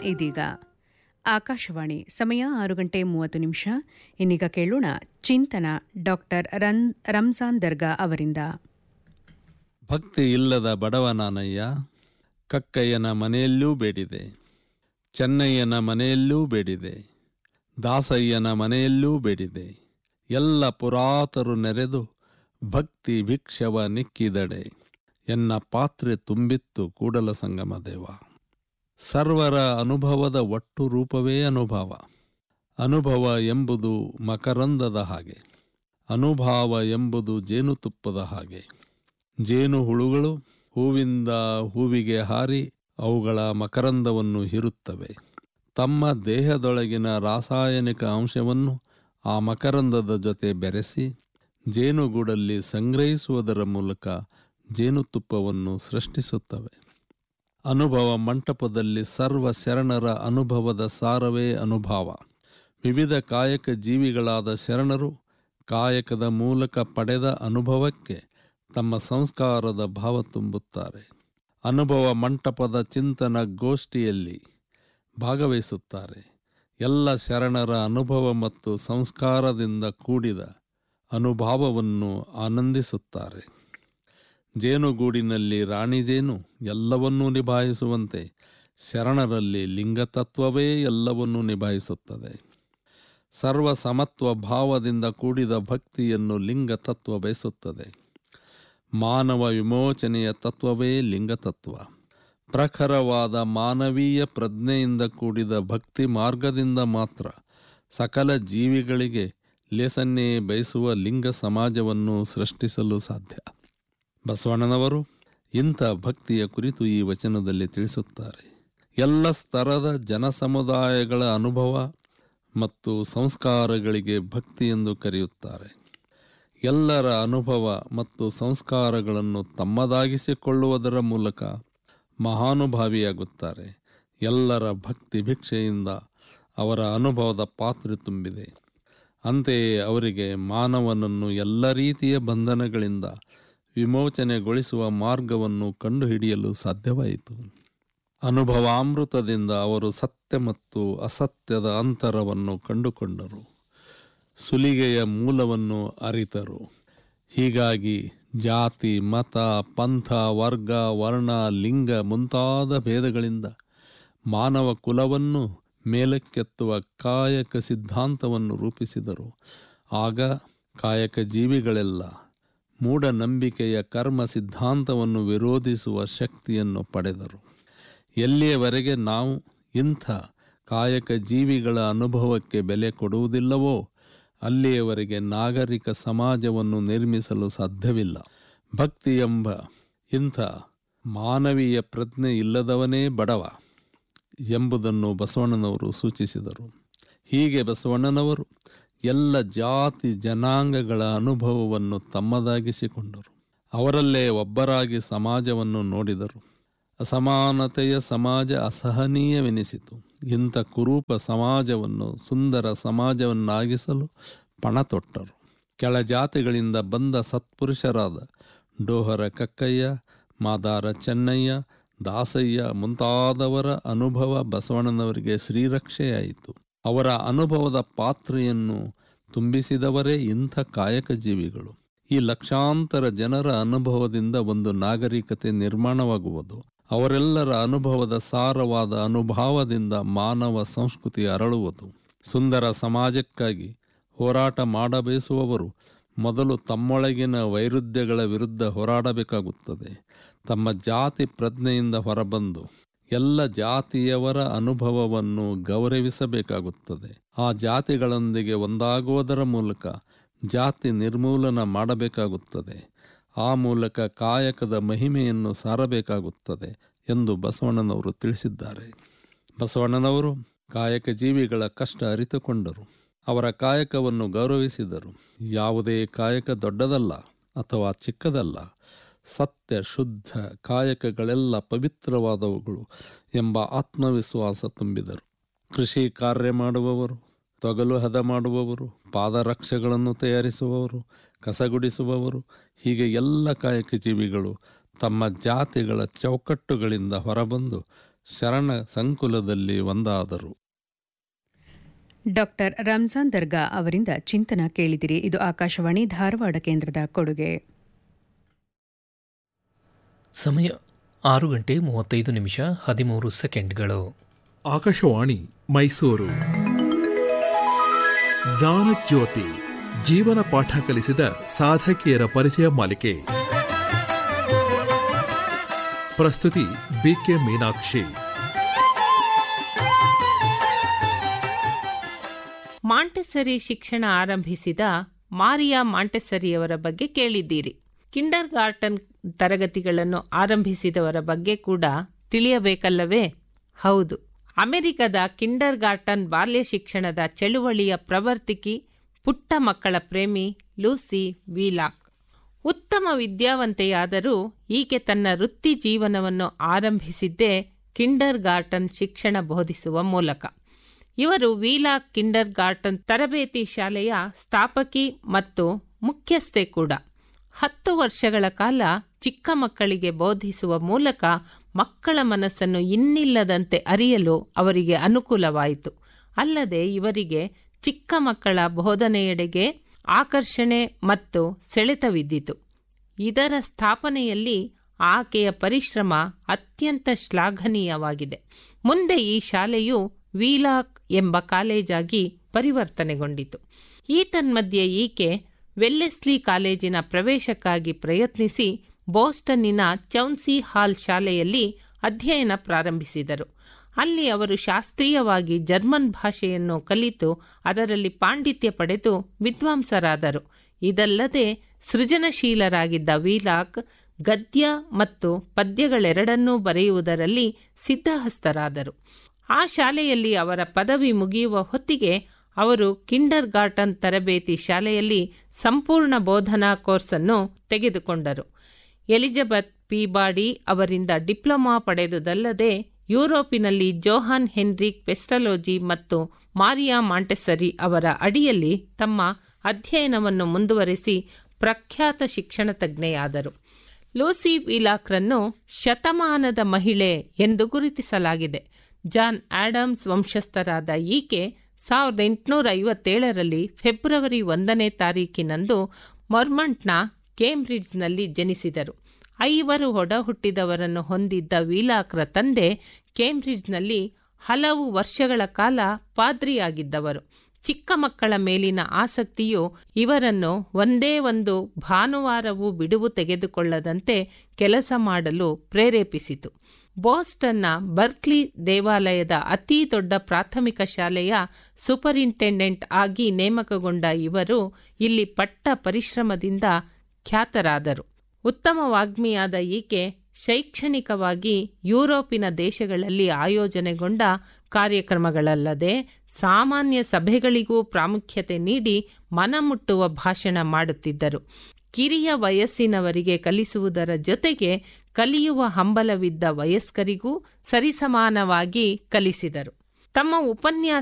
ಇದೀಗ ಆಕಾಶವಾಣಿ ಸಮಯ 6:30 ಇನ್ನೀಗ ಕೇಳೋಣ ಚಿಂತನ ಡಾಕ್ಟರ್ ರಂಜಾನ್ ದರ್ಗಾ ಅವರಿಂದ. ಭಕ್ತಿ ಇಲ್ಲದ ಬಡವನಾನಯ್ಯ, ಕಕ್ಕಯ್ಯನ ಮನೆಯಲ್ಲೂ ಬೇಡಿದೆ, ಚೆನ್ನಯ್ಯನ ಮನೆಯಲ್ಲೂ ಬೇಡಿದೆ, ದಾಸಯ್ಯನ ಮನೆಯಲ್ಲೂ ಬೇಡಿದೆ. ಎಲ್ಲ ಪುರಾತರು ನೆರೆದು ಭಕ್ತಿ ಭಿಕ್ಷವ ನಿಕ್ಕಿದಡೆ, ಎನ್ನ ಪಾತ್ರೆ ತುಂಬಿತ್ತು ಕೂಡಲ ಸಂಗಮ ದೇವ. ಸರ್ವರ ಅನುಭವದ ಒಟ್ಟು ರೂಪವೇ ಅನುಭವ. ಅನುಭವ ಎಂಬುದು ಮಕರಂದದ ಹಾಗೆ, ಅನುಭಾವ ಎಂಬುದು ಜೇನುತುಪ್ಪದ ಹಾಗೆ. ಜೇನು ಹುಳುಗಳು ಹೂವಿಂದ ಹೂವಿಗೆ ಹಾರಿ ಅವುಗಳ ಮಕರಂದವನ್ನು ಹೀರುತ್ತವೆ. ತಮ್ಮ ದೇಹದೊಳಗಿನ ರಾಸಾಯನಿಕ ಅಂಶವನ್ನು ಆ ಮಕರಂದದ ಜೊತೆ ಬೆರೆಸಿ ಜೇನುಗೂಡಲ್ಲಿ ಸಂಗ್ರಹಿಸುವುದರ ಮೂಲಕ ಜೇನುತುಪ್ಪವನ್ನು ಸೃಷ್ಟಿಸುತ್ತವೆ. ಅನುಭವ ಮಂಟಪದಲ್ಲಿ ಸರ್ವ ಶರಣರ ಅನುಭವದ ಸಾರವೇ ಅನುಭಾವ. ವಿವಿಧ ಕಾಯಕ ಜೀವಿಗಳಾದ ಶರಣರು ಕಾಯಕದ ಮೂಲಕ ಪಡೆದ ಅನುಭವಕ್ಕೆ ತಮ್ಮ ಸಂಸ್ಕಾರದ ಭಾವ ತುಂಬುತ್ತಾರೆ. ಅನುಭವ ಮಂಟಪದ ಚಿಂತನ ಗೋಷ್ಠಿಯಲ್ಲಿ ಭಾಗವಹಿಸುತ್ತಾರೆ. ಎಲ್ಲ ಶರಣರ ಅನುಭವ ಮತ್ತು ಸಂಸ್ಕಾರದಿಂದ ಕೂಡಿದ ಅನುಭಾವವನ್ನು ಆನಂದಿಸುತ್ತಾರೆ. ಜೇನುಗೂಡಿನಲ್ಲಿ ರಾಣಿ ಜೇನು ಎಲ್ಲವನ್ನೂ ನಿಭಾಯಿಸುವಂತೆ ಶರಣರಲ್ಲಿ ಲಿಂಗತತ್ವವೇ ಎಲ್ಲವನ್ನೂ ನಿಭಾಯಿಸುತ್ತದೆ. ಸರ್ವ ಸಮತ್ವ ಭಾವದಿಂದ ಕೂಡಿದ ಭಕ್ತಿಯನ್ನು ಲಿಂಗತತ್ವ ಬಯಸುತ್ತದೆ. ಮಾನವ ವಿಮೋಚನೆಯ ತತ್ವವೇ ಲಿಂಗತತ್ವ. ಪ್ರಖರವಾದ ಮಾನವೀಯ ಪ್ರಜ್ಞೆಯಿಂದ ಕೂಡಿದ ಭಕ್ತಿ ಮಾರ್ಗದಿಂದ ಮಾತ್ರ ಸಕಲ ಜೀವಿಗಳಿಗೆ ಲೇಸನ್ನೇ ಬಯಸುವ ಲಿಂಗ ಸಮಾಜವನ್ನು ಸೃಷ್ಟಿಸಲು ಸಾಧ್ಯ. ಬಸವಣ್ಣನವರು ಇಂಥ ಭಕ್ತಿಯ ಕುರಿತು ಈ ವಚನದಲ್ಲಿ ತಿಳಿಸುತ್ತಾರೆ. ಎಲ್ಲ ಸ್ತರದ ಜನಸಮುದಾಯಗಳ ಅನುಭವ ಮತ್ತು ಸಂಸ್ಕಾರಗಳಿಗೆ ಭಕ್ತಿ ಎಂದು ಕರೆಯುತ್ತಾರೆ. ಎಲ್ಲರ ಅನುಭವ ಮತ್ತು ಸಂಸ್ಕಾರಗಳನ್ನು ತಮ್ಮದಾಗಿಸಿಕೊಳ್ಳುವುದರ ಮೂಲಕ ಮಹಾನುಭಾವಿಯಾಗುತ್ತಾರೆ. ಎಲ್ಲರ ಭಕ್ತಿ ಭಿಕ್ಷೆಯಿಂದ ಅವರ ಅನುಭವದ ಪಾತ್ರೆ ತುಂಬಿದೆ. ಅಂತೆಯೇ ಅವರಿಗೆ ಮಾನವನನ್ನು ಎಲ್ಲ ರೀತಿಯ ಬಂಧನಗಳಿಂದ ವಿಮೋಚನೆಗೊಳಿಸುವ ಮಾರ್ಗವನ್ನು ಕಂಡುಹಿಡಿಯಲು ಸಾಧ್ಯವಾಯಿತು. ಅನುಭವಾಮೃತದಿಂದ ಅವರು ಸತ್ಯ ಮತ್ತು ಅಸತ್ಯದ ಅಂತರವನ್ನು ಕಂಡುಕೊಂಡರು. ಸುಲಿಗೆಯ ಮೂಲವನ್ನು ಅರಿತರು. ಹೀಗಾಗಿ ಜಾತಿ, ಮತ, ಪಂಥ, ವರ್ಗ, ವರ್ಣ, ಲಿಂಗ ಮುಂತಾದ ಭೇದಗಳಿಂದ ಮಾನವ ಕುಲವನ್ನು ಮೇಲಕ್ಕೆತ್ತುವ ಕಾಯಕ ಸಿದ್ಧಾಂತವನ್ನು ರೂಪಿಸಿದರು. ಆಗ ಕಾಯಕ ಜೀವಿಗಳೆಲ್ಲ ಮೂಢನಂಬಿಕೆಯ ಕರ್ಮ ಸಿದ್ಧಾಂತವನ್ನು ವಿರೋಧಿಸುವ ಶಕ್ತಿಯನ್ನು ಪಡೆದರು. ಎಲ್ಲಿಯವರೆಗೆ ನಾವು ಇಂಥ ಕಾಯಕ ಜೀವಿಗಳ ಅನುಭವಕ್ಕೆ ಬೆಲೆ ಕೊಡುವುದಿಲ್ಲವೋ ಅಲ್ಲಿಯವರೆಗೆ ನಾಗರಿಕ ಸಮಾಜವನ್ನು ನಿರ್ಮಿಸಲು ಸಾಧ್ಯವಿಲ್ಲ. ಭಕ್ತಿ ಎಂಬ ಇಂಥ ಮಾನವೀಯ ಪ್ರಜ್ಞೆ ಇಲ್ಲದವನೇ ಬಡವ ಎಂಬುದನ್ನು ಬಸವಣ್ಣನವರು ಸೂಚಿಸಿದರು. ಹೀಗೆ ಬಸವಣ್ಣನವರು ಎಲ್ಲ ಜಾತಿ ಜನಾಂಗಗಳ ಅನುಭವವನ್ನು ತಮ್ಮದಾಗಿಸಿಕೊಂಡರು. ಅವರಲ್ಲೇ ಒಬ್ಬರಾಗಿ ಸಮಾಜವನ್ನು ನೋಡಿದರು. ಅಸಮಾನತೆಯ ಸಮಾಜ ಅಸಹನೀಯವೆನಿಸಿತು. ಇಂಥ ಕುರೂಪ ಸಮಾಜವನ್ನು ಸುಂದರ ಸಮಾಜವನ್ನಾಗಿಸಲು ಪಣ ತೊಟ್ಟರು. ಕೆಳಜಾತಿಗಳಿಂದ ಬಂದ ಸತ್ಪುರುಷರಾದ ಡೋಹರ ಕಕ್ಕಯ್ಯ, ಮಾದಾರ ಚೆನ್ನಯ್ಯ, ದಾಸಯ್ಯ ಮುಂತಾದವರ ಅನುಭವ ಬಸವಣ್ಣನವರಿಗೆ ಶ್ರೀರಕ್ಷೆಯಾಯಿತು. ಅವರ ಅನುಭವದ ಪಾತ್ರೆಯನ್ನು ತುಂಬಿಸಿದವರೇ ಇಂಥ ಕಾಯಕ ಜೀವಿಗಳು. ಈ ಲಕ್ಷಾಂತರ ಜನರ ಅನುಭವದಿಂದ ಒಂದು ನಾಗರಿಕತೆ ನಿರ್ಮಾಣವಾಗುವುದು. ಅವರೆಲ್ಲರ ಅನುಭವದ ಸಾರವಾದ ಅನುಭಾವದಿಂದ ಮಾನವ ಸಂಸ್ಕೃತಿ ಅರಳುವುದು. ಸುಂದರ ಸಮಾಜಕ್ಕಾಗಿ ಹೋರಾಟ ಮಾಡಬಯಸುವವರು ಮೊದಲು ತಮ್ಮೊಳಗಿನ ವೈರುಧ್ಯಗಳ ವಿರುದ್ಧ ಹೋರಾಡಬೇಕಾಗುತ್ತದೆ. ತಮ್ಮ ಜಾತಿ ಪ್ರಜ್ಞೆಯಿಂದ ಹೊರಬಂದು ಎಲ್ಲ ಜಾತಿಯವರ ಅನುಭವವನ್ನು ಗೌರವಿಸಬೇಕಾಗುತ್ತದೆ. ಆ ಜಾತಿಗಳೊಂದಿಗೆ ಒಂದಾಗುವುದರ ಮೂಲಕ ಜಾತಿ ನಿರ್ಮೂಲನ ಮಾಡಬೇಕಾಗುತ್ತದೆ. ಆ ಮೂಲಕ ಕಾಯಕದ ಮಹಿಮೆಯನ್ನು ಸಾರಬೇಕಾಗುತ್ತದೆ ಎಂದು ಬಸವಣ್ಣನವರು ತಿಳಿಸಿದ್ದಾರೆ. ಬಸವಣ್ಣನವರು ಕಾಯಕ ಜೀವಿಗಳ ಕಷ್ಟ ಅರಿತುಕೊಂಡರು. ಅವರ ಕಾಯಕವನ್ನು ಗೌರವಿಸಿದರು. ಯಾವುದೇ ಕಾಯಕ ದೊಡ್ಡದಲ್ಲ ಅಥವಾ ಚಿಕ್ಕದಲ್ಲ. ಸತ್ಯ ಶುದ್ಧ ಕಾಯಕಗಳೆಲ್ಲ ಪವಿತ್ರವಾದವುಗಳು ಎಂಬ ಆತ್ಮವಿಶ್ವಾಸ ತುಂಬಿದರು. ಕೃಷಿ ಕಾರ್ಯ ಮಾಡುವವರು, ತೊಗಲು ಹದ ಮಾಡುವವರು, ಪಾದರಕ್ಷೆಗಳನ್ನು ತಯಾರಿಸುವವರು, ಕಸಗುಡಿಸುವವರು, ಹೀಗೆ ಎಲ್ಲ ಕಾಯಕ ಜೀವಿಗಳು ತಮ್ಮ ಜಾತಿಗಳ ಚೌಕಟ್ಟುಗಳಿಂದ ಹೊರಬಂದು ಶರಣ ಸಂಕುಲದಲ್ಲಿ ಒಂದಾದರು. ಡಾಕ್ಟರ್ ರಂಜಾನ್ ದರ್ಗಾ ಅವರಿಂದ ಚಿಂತನ ಕೇಳಿದಿರಿ. ಇದು ಆಕಾಶವಾಣಿ ಧಾರವಾಡ ಕೇಂದ್ರದ ಕೊಡುಗೆ. ಸಮಯ 6:35 ಆಕಾಶವಾಣಿ ಮೈಸೂರು. ಜ್ಞಾನಜ್ಯೋತಿ ಜೀವನ ಪಾಠ ಕಲಿಸಿದ ಸಾಧಕಿಯರ ಪರಿಚಯ ಮಾಲಿಕೆ. ಪ್ರಸ್ತುತಿ ಬಿಕೆ ಮೀನಾಕ್ಷಿ. ಮಾಂಟೆಸರಿ ಶಿಕ್ಷಣ ಆರಂಭಿಸಿದ ಮಾರಿಯಾ ಮಾಂಟೆಸರಿಯವರ ಬಗ್ಗೆ ಕೇಳಿದ್ದೀರಿ. ಕಿಂಡರ್ ಗಾರ್ಟನ್ ತರಗತಿಗಳನ್ನು ಆರಂಭಿಸಿದವರ ಬಗ್ಗೆ ಕೂಡ ತಿಳಿಯಬೇಕಲ್ಲವೇ? ಹೌದು, ಅಮೆರಿಕದ ಕಿಂಡರ್ ಗಾರ್ಟನ್ ಬಾಲ್ಯ ಶಿಕ್ಷಣದ ಚಳುವಳಿಯ ಪ್ರವರ್ತಿಕಿ, ಪುಟ್ಟ ಮಕ್ಕಳ ಪ್ರೇಮಿ ಲೂಸಿ ವೀಲಾಕ್. ಉತ್ತಮ ವಿದ್ಯಾವಂತೆಯಾದರೂ ಈಕೆ ತನ್ನ ವೃತ್ತಿ ಜೀವನವನ್ನು ಆರಂಭಿಸಿದ್ದೇ ಕಿಂಡರ್ ಗಾರ್ಟನ್ ಶಿಕ್ಷಣ ಬೋಧಿಸುವ ಮೂಲಕ. ಇವರು ವೀಲಾಕ್ ಕಿಂಡರ್ ಗಾರ್ಟನ್ ತರಬೇತಿ ಶಾಲೆಯ ಸ್ಥಾಪಕಿ ಮತ್ತು ಮುಖ್ಯಸ್ಥೆ ಕೂಡ. 10 ವರ್ಷಗಳ ಕಾಲ ಚಿಕ್ಕ ಮಕ್ಕಳಿಗೆ ಬೋಧಿಸುವ ಮೂಲಕ ಮಕ್ಕಳ ಮನಸ್ಸನ್ನು ಇನ್ನಿಲ್ಲದಂತೆ ಅರಿಯಲು ಅವರಿಗೆ ಅನುಕೂಲವಾಯಿತು. ಅಲ್ಲದೆ ಇವರಿಗೆ ಚಿಕ್ಕ ಮಕ್ಕಳ ಬೋಧನೆಯೆಡೆಗೆ ಆಕರ್ಷಣೆ ಮತ್ತು ಸೆಳೆತವಿದ್ದಿತು. ಇದರ ಸ್ಥಾಪನೆಯಲ್ಲಿ ಆಕೆಯ ಪರಿಶ್ರಮ ಅತ್ಯಂತ ಶ್ಲಾಘನೀಯವಾಗಿದೆ. ಮುಂದೆ ಈ ಶಾಲೆಯು ವೀಲಾಕ್ ಎಂಬ ಕಾಲೇಜಾಗಿ ಪರಿವರ್ತನೆಗೊಂಡಿತು. ಈ ತನ್ಮಧ್ಯೆ ಈಕೆ ವೆಲ್ಲೆಸ್ಲಿ ಕಾಲೇಜಿನ ಪ್ರವೇಶಕ್ಕಾಗಿ ಪ್ರಯತ್ನಿಸಿ ಬೋಸ್ಟನ್ನಿನ ಚೌನ್ಸಿ ಹಾಲ್ ಶಾಲೆಯಲ್ಲಿ ಅಧ್ಯಯನ ಪ್ರಾರಂಭಿಸಿದರು. ಅಲ್ಲಿ ಅವರು ಶಾಸ್ತ್ರೀಯವಾಗಿ ಜರ್ಮನ್ ಭಾಷೆಯನ್ನು ಕಲಿತು ಅದರಲ್ಲಿ ಪಾಂಡಿತ್ಯ ಪಡೆದು ವಿದ್ವಾಂಸರಾದರು. ಇದಲ್ಲದೆ ಸೃಜನಶೀಲರಾಗಿದ್ದ ವೀಲಾಕ್ ಗದ್ಯ ಮತ್ತು ಪದ್ಯಗಳೆರಡನ್ನೂ ಬರೆಯುವುದರಲ್ಲಿ ಸಿದ್ಧಹಸ್ತರಾದರು. ಆ ಶಾಲೆಯಲ್ಲಿ ಅವರ ಪದವಿ ಮುಗಿಯುವ ಹೊತ್ತಿಗೆ ಅವರು ಕಿಂಡರ್ ಗಾರ್ಟನ್ ತರಬೇತಿ ಶಾಲೆಯಲ್ಲಿ ಸಂಪೂರ್ಣ ಬೋಧನಾ ಕೋರ್ಸನ್ನು ತೆಗೆದುಕೊಂಡರು. ಎಲಿಜಬೆತ್ ಪೀಬಾಡಿ ಅವರಿಂದ ಡಿಪ್ಲೊಮಾ ಪಡೆದುದಲ್ಲದೆ ಯುರೋಪಿನಲ್ಲಿ ಜೋಹಾನ್ ಹೆನ್ರಿಕ್ ಪೆಸ್ಟಲೋಜಿ ಮತ್ತು ಮಾರಿಯಾ ಮಾಂಟೆಸರಿ ಅವರ ಅಡಿಯಲ್ಲಿ ತಮ್ಮ ಅಧ್ಯಯನವನ್ನು ಮುಂದುವರೆಸಿ ಪ್ರಖ್ಯಾತ ಶಿಕ್ಷಣ ತಜ್ಞೆಯಾದರು. ಲೂಸಿ ವೀಲಾಕ್ರನ್ನು ಶತಮಾನದ ಮಹಿಳೆ ಎಂದು ಗುರುತಿಸಲಾಗಿದೆ. ಜಾನ್ ಆಡಮ್ಸ್ ವಂಶಸ್ಥರಾದ ಈಕೆ 1857ರಲ್ಲಿ ಫೆಬ್ರವರಿ 1ನೇ ತಾರೀಕಿನಂದು ಮೊರ್ಮಂಟ್ನ ಕೇಂಬ್ರಿಡ್ಜ್ನಲ್ಲಿ ಜನಿಸಿದರು. 5 ಒಡಹುಟ್ಟಿದವರನ್ನು ಹೊಂದಿದ್ದ ವೀಲಾಕ್ರ ತಂದೆ ಕೇಂಬ್ರಿಡ್ಜ್ನಲ್ಲಿ ಹಲವು ವರ್ಷಗಳ ಕಾಲ ಪಾದ್ರಿಯಾಗಿದ್ದವರು. ಚಿಕ್ಕ ಮಕ್ಕಳ ಮೇಲಿನ ಆಸಕ್ತಿಯು ಇವರನ್ನು ಒಂದೇ ಒಂದು ಭಾನುವಾರವೂ ಬಿಡುವು ತೆಗೆದುಕೊಳ್ಳದಂತೆ ಕೆಲಸ ಮಾಡಲು ಪ್ರೇರೇಪಿಸಿತು. ಬೋಸ್ಟನ್ನ ಬರ್ಕ್ಲಿ ದೇವಾಲಯದ ಅತೀ ದೊಡ್ಡ ಪ್ರಾಥಮಿಕ ಶಾಲೆಯ ಸೂಪರಿಂಟೆಂಡೆಂಟ್ ಆಗಿ ನೇಮಕಗೊಂಡ ಇವರು ಇಲ್ಲಿ ಪಟ್ಟ ಪರಿಶ್ರಮದಿಂದ ಖ್ಯಾತರಾದರು. ಉತ್ತಮ ವಾಗ್ಮಿಯಾದ ಈಕೆ ಶೈಕ್ಷಣಿಕವಾಗಿ ಯುರೋಪಿನ ದೇಶಗಳಲ್ಲಿ ಆಯೋಜನೆಗೊಂಡ ಕಾರ್ಯಕ್ರಮಗಳಲ್ಲದೆ ಸಾಮಾನ್ಯ ಸಭೆಗಳಿಗೂ ಪ್ರಾಮುಖ್ಯತೆ ನೀಡಿ ಮನಮುಟ್ಟುವ ಭಾಷಣ ಮಾಡುತ್ತಿದ್ದರು. ಕಿರಿಯ ವಯಸ್ಸಿನವರಿಗೆ ಕಲಿಸುವುದರ ಜೊತೆಗೆ ಕಲಿಯುವ ಹಂಬಲವಿದ್ದ ವಯಸ್ಕರಿಗೂ ಸರಿಸಮಾನವಾಗಿ ಕಲಿಸಿದರು. ತಮ್ಮ ಉಪನ್ಯಾಸ